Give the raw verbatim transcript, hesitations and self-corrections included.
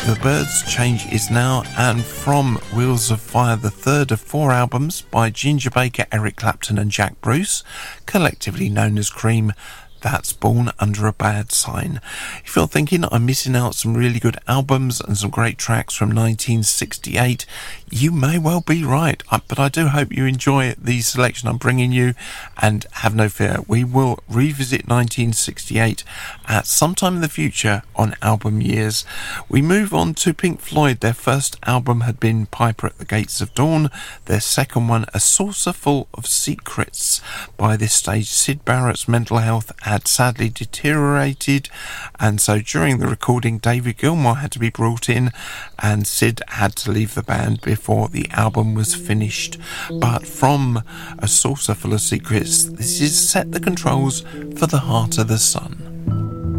The Birds' Change Is Now, and from Wheels of Fire, the third of four albums by Ginger Baker, Eric Clapton and Jack Bruce, collectively known as Cream. That's Born Under a Bad Sign. If you're thinking I'm missing out some really good albums and some great tracks from nineteen sixty-eight, you may well be right, but I do hope you enjoy the selection I'm bringing you, and have no fear, we will revisit nineteen sixty-eight at some time in the future on Album Years. We move on to Pink Floyd. Their first album had been Piper at the Gates of Dawn, their second one A Saucer Full of Secrets. By this stage, Syd Barrett's mental health had sadly deteriorated, and so during the recording David Gilmour had to be brought in and Syd had to leave the band before the album was finished. But from A Saucer Full of Secrets, this is Set the Controls for the Heart of the Sun.